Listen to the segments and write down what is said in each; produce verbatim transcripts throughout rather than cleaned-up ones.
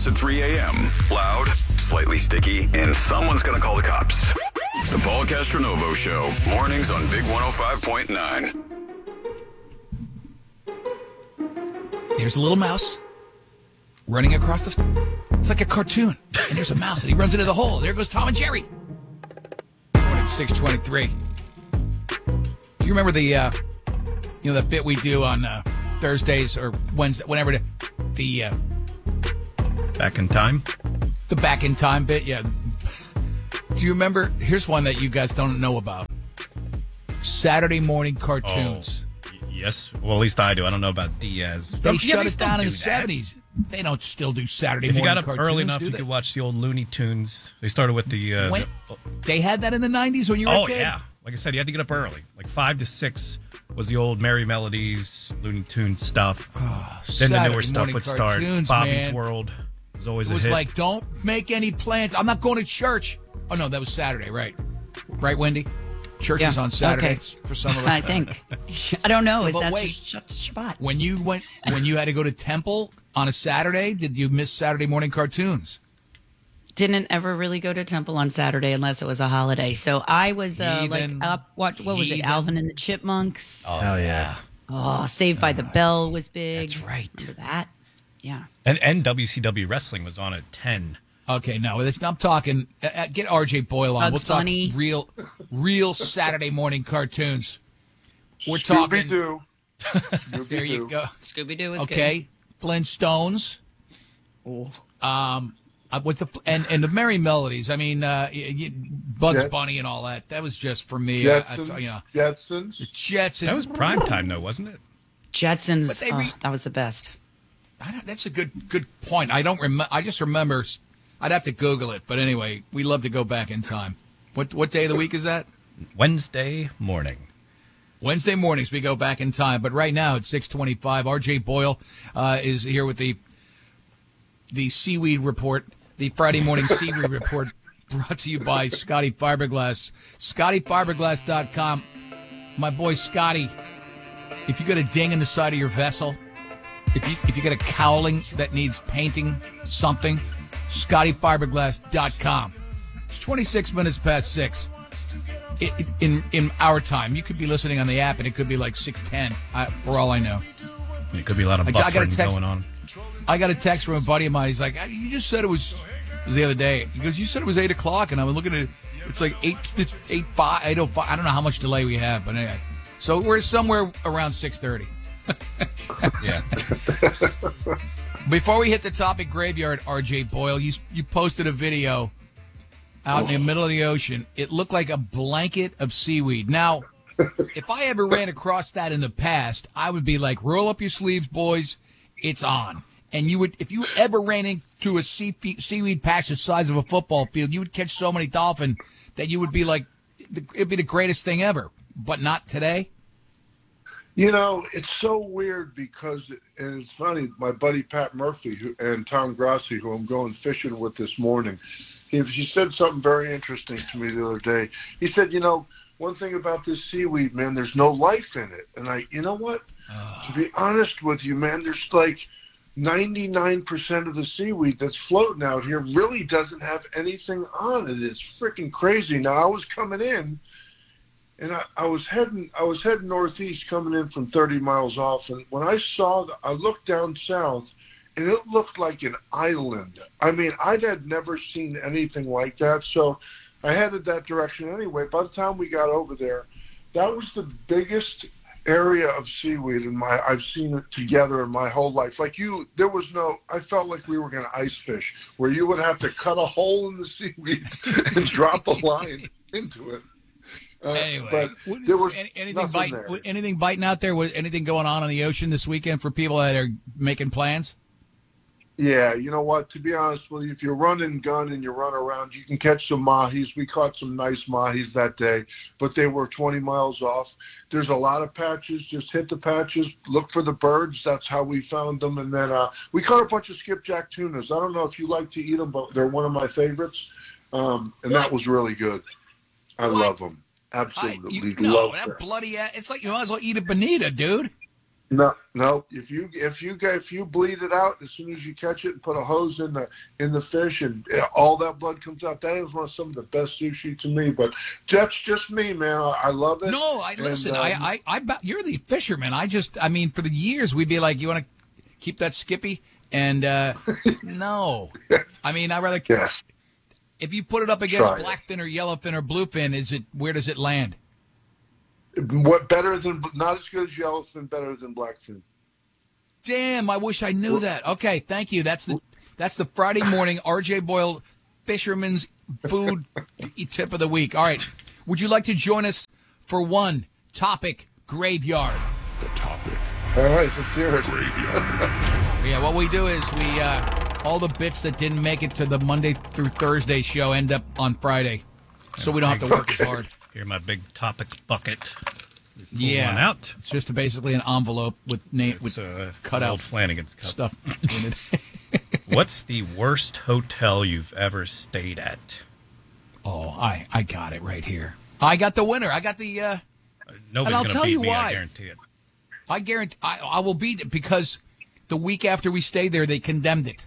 house at three a.m. Loud, slightly sticky, and someone's going to call the cops. The Paul Castronovo Show. Mornings on Big one oh five point nine. There's a little mouse running across the... It's like a cartoon. And there's a mouse, and he runs into the hole. There goes Tom and Jerry. Morning, six twenty-three. Do you remember the, uh, you know, the bit we do on uh, Thursdays or Wednesday, whenever the, the uh, Back in Time? The Back in Time bit, yeah. Do you remember? Here's one that you guys don't know about. Saturday morning cartoons. Oh, y- yes. Well, at least I do. I don't know about Diaz. They Yeah, shut they it still down in do the that. seventies. They don't still do Saturday If you morning got up cartoons, early enough, do you they? could watch the old Looney Tunes. They started with the... Uh, When- the They had that in the nineties when you were oh, a kid? yeah. Like I said, you had to get up early. Like five to six was the old Merry Melodies, Looney Tunes stuff. then the Saturday newer stuff morning would start. cartoons, Bobby's man. World was always It a was hit. like, don't make any plans. I'm not going to church. Oh, no, that was Saturday, right? Right, Wendy? Church Yeah. is on Saturdays Okay. for some of us. I think. I don't know. Is But that wait. Sh- Sh- Shabbat? When you went, when you had to go to temple on a Saturday, did you miss Saturday morning cartoons? Didn't ever really go to temple on Saturday unless it was a holiday. So I was uh, Heathen. like up. What, what was it? Heathen. Alvin and the Chipmunks. oh, hell yeah. Oh, Saved by the Bell was big. That's right. Remember that? Yeah. And, and W C W Wrestling was on at ten. Okay, no, it's, I'm talking. Uh, uh, get R J Boyle on. Bugs we'll Bunny. talk real, real Saturday morning cartoons. We're talking. Scooby-Doo. There you go. Scooby Doo was Okay, Flintstones. good. Um, uh, with the and and the Merry Melodies. I mean, uh, y- y- Bugs Yeah. Bunny and all that. That was just for me. Uh, Jetsons. that's, you know, Jetsons. Jetsons. That was prime time, though, wasn't it? Jetsons. But they oh, re- that was the best. I don't, that's a good good point. I don't remember. I just remember. I'd have to Google it. But anyway, we love to go back in time. What what day of the week is that? Wednesday morning. Wednesday mornings we go back in time. But right now it's six twenty-five. R J Boyle uh, is here with the the Seaweed Report, the Friday Morning Seaweed Report, brought to you by Scotty Fiberglass. Scotty Fiberglass dot com. My boy Scotty, if you got a ding in the side of your vessel, if you if you got a cowling that needs painting, something, Scotty Fiberglass dot com. It's twenty-six minutes past six. It, it, in in our time, you could be listening on the app, and it could be like six ten. I, for all I know, It could be a lot of I- I got a buffering text- going on. I got a text from a buddy of mine. He's like, "You just said it was, it was the other day." He goes, "You said it was eight o'clock," and I was looking at it. It's like eight eight five eight oh five. I don't know how much delay we have, but anyway, so we're somewhere around six thirty. Yeah. Before we hit the topic graveyard, R J Boyle, you you posted a video out in the middle of the ocean. It looked like a blanket of seaweed. Now, if I ever ran across that in the past, I would be like, roll up your sleeves, boys. It's on. And you would, if you ever ran into a sea, seaweed patch the size of a football field, you would catch so many dolphin that you would be like, it'd be the greatest thing ever. But not today. You know, it's so weird because, and it's funny, my buddy Pat Murphy who, and Tom Grassi, who I'm going fishing with this morning, he, he said something very interesting to me the other day. He said, you know, one thing about this seaweed, man, there's no life in it. And I, you know what? To be honest with you, man, there's like ninety-nine percent of the seaweed that's floating out here really doesn't have anything on it. It's freaking crazy. Now, I was coming in, and I, I was heading I was heading northeast coming in from thirty miles off, and when I saw the, I looked down south, and it looked like an island. I mean, I had never seen anything like that, so I headed that direction anyway. By the time we got over there, that was the biggest area of seaweed in my I've seen it together in my whole life. Like you, there was no, I felt like we were going to ice fish, where you would have to cut a hole in the seaweed and drop a line into it. Uh, Anyway, but what- there was any- anything nothing biting? there. Anything biting out there? Was anything going on in the ocean this weekend for people that are making plans? Yeah, you know what? To be honest with you, if you run and gun and you run around, you can catch some mahis. We caught some nice mahis that day, but they were twenty miles off. There's a lot of patches. Just hit the patches. Look for the birds. That's how we found them. And then uh, we caught a bunch of skipjack tunas. I don't know if you like to eat them, but they're one of my favorites. Um, and that was really good. I What? love them. I, Absolutely you, no, love that them. bloody ass. It's like you might as well eat a bonita, dude. No, no. If you if you get if you bleed it out as soon as you catch it and put a hose in the in the fish and all that blood comes out, that is one of some of the best sushi to me. But that's just me, man. I, I love it. No, I listen. And, um, I, I, I, you're the fisherman. I just, I mean, for the years we'd be like, you want to keep that Skippy, and uh, no, I mean, I rather. Yes. If you put it up against Try it. blackfin or yellowfin or bluefin, is it where does it land? What better than not as good as yellowfin, better than blackfin. Damn, I wish I knew that. Okay, thank you. That's the that's the Friday morning R J Boyle Fisherman's Food Tip of the Week. All right, would you like to join us for one topic graveyard? The topic. All right, let's hear it. Graveyard. Yeah, what we do is we uh, all the bits that didn't make it to the Monday through Thursday show end up on Friday, so we don't have to work as hard. Here, my big topic bucket. Pull Yeah, one out. it's just basically an envelope with name It's with uh, cut old out Flanagan's cup. stuff in it. What's the worst hotel you've ever stayed at? Oh, I I got it right here. I got the winner. I got the. Uh, Nobody's I'll going to tell beat you me, why. I guarantee it. I guarantee I, I will beat it because the week after we stayed there, they condemned it.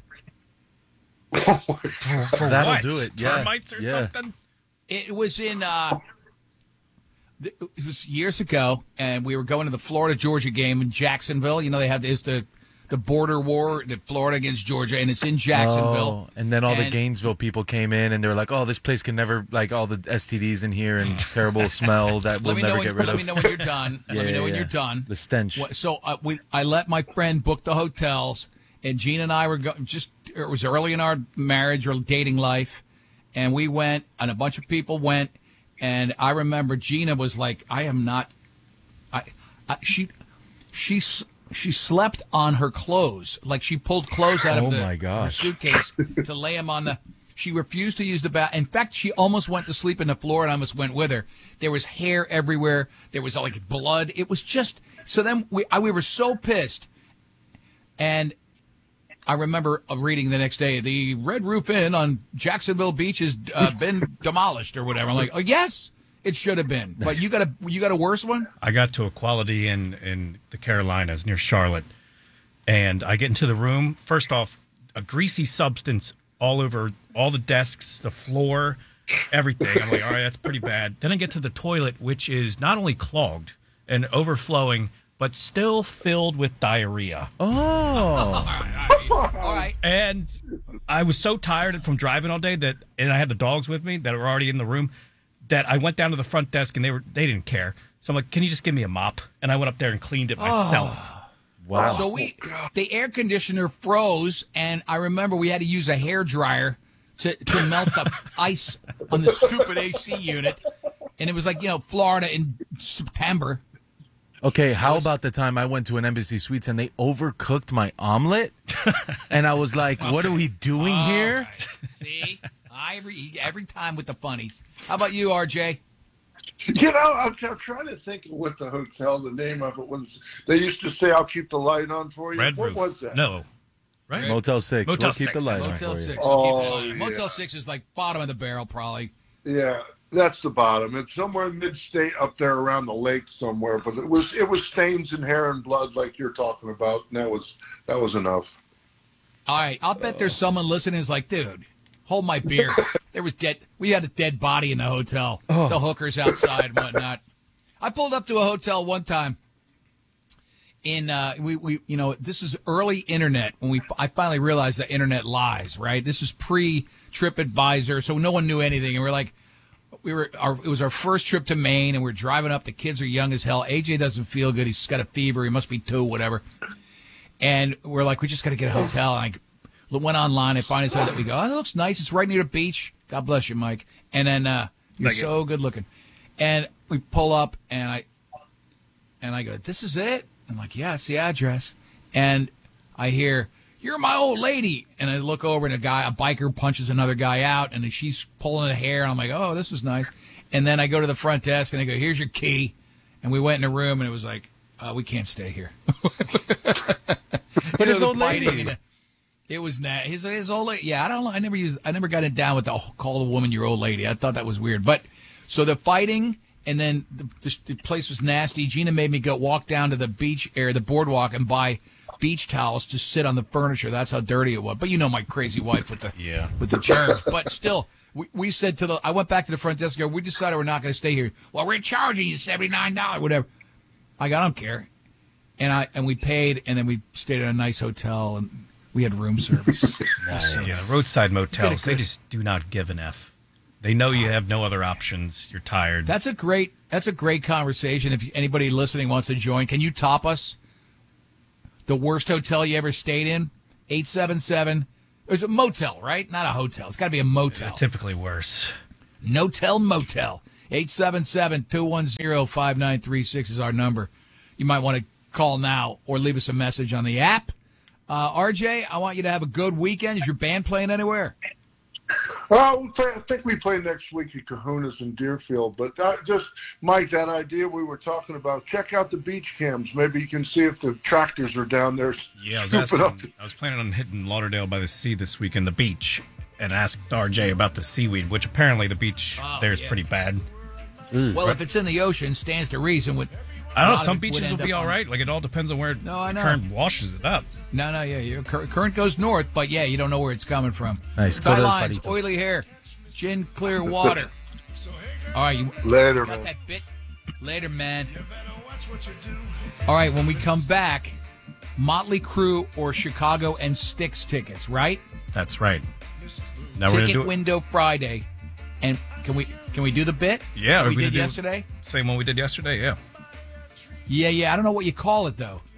For, for That'll what? do it, yeah. Termites or Yeah. something? It was in. Uh, th- it was years ago, and we were going to the Florida Georgia game in Jacksonville. You know, they have there's the the border war, the Florida against Georgia, and it's in Jacksonville. Oh, and then all the And- Gainesville people came in, and they were like, "Oh, this place can never like all the S T Ds in here and terrible smell that we'll Let me never know. get When, rid let of." me know when you're done. Yeah, let me know yeah, when yeah. you're done. The stench. What- So uh, we, I let my friend book the hotels, and Gina and I were go- just. It was early in our marriage or dating life, and we went, and a bunch of people went, and I remember Gina was like, "I am not." I, I she, she, s- she slept on her clothes, like she pulled clothes out Oh of the my her gosh. suitcase to lay them on the. She refused to use the bath. In fact, she almost went to sleep in the floor, and I almost went with her. There was hair everywhere. There was like blood. It was just so. Then we I, we were so pissed, and I remember reading the next day the Red Roof Inn on Jacksonville Beach has uh, been demolished or whatever. I'm like, oh yes, it should have been. But you got a you got a worse one? I got to a Quality Inn in the Carolinas near Charlotte, and I get into the room. First off, a greasy substance all over all the desks, the floor, everything. I'm like, all right, that's pretty bad. Then I get to the toilet, which is not only clogged and overflowing, but still filled with diarrhea. Oh, All right. And I was so tired from driving all day that, and I had the dogs with me that were already in the room, that I went down to the front desk and they were they didn't care. So I'm like, can you just give me a mop? And I went up there and cleaned it myself. wow. So we the air conditioner froze, and I remember we had to use a hair dryer to to melt the ice on the stupid A C unit, and it was like you know Florida in September. Okay, how about the time I went to an Embassy Suites and they overcooked my omelet? And I was like, what are we doing All here? right. See, I every every time with the funnies. How about you, R J? You know, I'm, I'm trying to think of what the hotel, the name of it was. They used to say, "I'll keep the light on for you." Red what Roof. was that? No. Right? Motel six. Motel we'll keep the six. lights on Motel for you. Six. Oh, We'll keep it on. yeah. Motel Six is like bottom of the barrel, probably. Yeah, that's the bottom. It's somewhere mid-state up there around the lake somewhere. But it was it was stains and hair and blood like you're talking about, and that was that was enough. All right, I'll bet there's someone listening who's like, dude, hold my beer. There was dead. We had a dead body in the hotel. The hookers outside and whatnot. I pulled up to a hotel one time. In uh, we we you know this is early internet when we I finally realized that internet lies, right? This is pre TripAdvisor, so no one knew anything, and we're like, we were our it was our first trip to Maine, and we're driving up. The kids are young as hell. A J doesn't feel good. He's got a fever. He must be two, whatever. And we're like, we just got to get a hotel. And I went online and finally saw that we go, oh, that looks nice. It's right near the beach. God bless you, Mike. And then uh, you're Thank you. so good looking. And we pull up, and I and I go, this is it? I'm like, yeah, it's the address. And I hear, you're my old lady. And I look over, and a guy, a biker, punches another guy out, and she's pulling the hair. And I'm like, oh, this is nice. And then I go to the front desk, and I go, here's your key. And we went in a room, and it was like, uh, we can't stay here. But his old lady. It was not his his old lady. Yeah, I don't. I never used. I never got it down with the call the woman your old lady. I thought that was weird. But so the fighting and then the, the, the place was nasty. Gina made me go walk down to the beach area, the boardwalk, and buy beach towels to sit on the furniture. That's how dirty it was. But you know my crazy wife with the Yeah. with the germs. But still, we, we said to the I went back to the front desk. We decided we're not going to stay here. Well, we're charging you seventy-nine dollars, whatever. I go, I don't care. And I and we paid, and then we stayed at a nice hotel, and we had room service. So, yeah, roadside motels, good. they just do not give an F. They know you have no other options. You're tired. That's a great. That's a great conversation. If anybody listening wants to join, can you top us? The worst hotel you ever stayed in? eight seven seven. It's a motel, right? Not a hotel. It's got to be a motel. They're typically worse. No-tel motel. eight seven seven, two one zero, five nine three six is our number. You might want to call now or leave us a message on the app. Uh, R J, I want you to have a good weekend. Is your band playing anywhere? Oh, we play, I think we play next week at Kahuna's in Deerfield. But that, just, Mike, that idea we were talking about, check out the beach cams. Maybe you can see if the tractors are down there. Yeah, I was, scooping asking, up. I was planning on hitting Lauderdale by the Sea this weekend, the beach, and asked R J about the seaweed, which apparently the beach Oh, there is yeah. pretty bad. Well, if it's in the ocean, stands to reason. With I don't a know. lot Some of it would beaches will end be up all on- right. Like, it all depends on where No, I the know. current washes it up. No, no, yeah. Your cur- current goes north, but yeah, you don't know where it's coming from. Nice. Go Tie to the lines, Farito. oily hair, chin clear water. All right, you Later, got man. that bit? Later, man. All right, when we come back, Motley Crue or Chicago and Styx tickets, right? That's right. Now we're going to Ticket do it. window Friday. And can we can we do the bit? Yeah, that we we did do- yesterday? Same one we did yesterday, yeah. Yeah, yeah. I don't know what you call it though.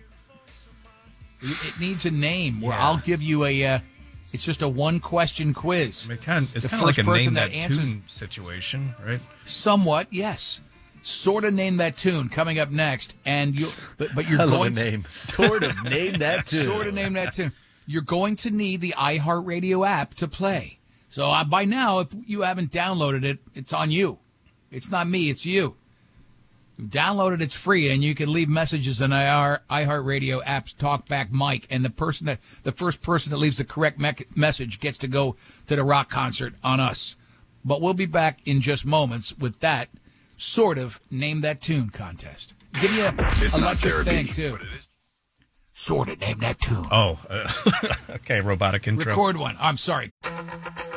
It it needs a name. Where Yeah. I'll give you a. Uh, it's just a one question quiz. I mean, kind of, it's The kind of like first a person name that that, answers- tune situation, right? Somewhat, yes. Sort of name that tune coming up next, and you. But, but you're Hell of a going to name. Sort of name that too. sort of name that tune. You're going to need the iHeartRadio app to play. So uh, by now, if you haven't downloaded it, it's on you. It's not me. It's you. Download it. It's free, and you can leave messages in our iHeartRadio app's Talkback Mike, and the person that the first person that leaves the correct me- message gets to go to the rock concert on us. But we'll be back in just moments with that sort of name that tune contest. Give me a It's not electric therapy, thing too. but it is. Sort of name that tune. Oh, uh, okay, robotic intro. Record one. I'm sorry.